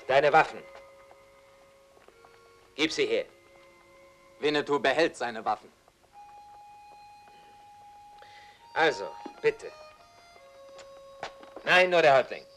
Deine Waffen. Gib sie her. Winnetou behält seine Waffen. Also, bitte. Nein, nur der Häuptling.